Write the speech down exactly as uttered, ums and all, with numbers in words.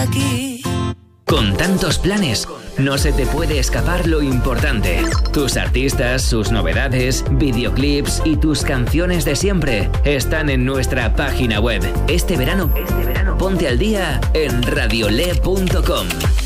aquí. Con tantos planes, no se te puede escapar lo importante. Tus artistas, sus novedades, videoclips y tus canciones de siempre están en nuestra página web. Este verano, este verano, ponte al día en radiole punto com.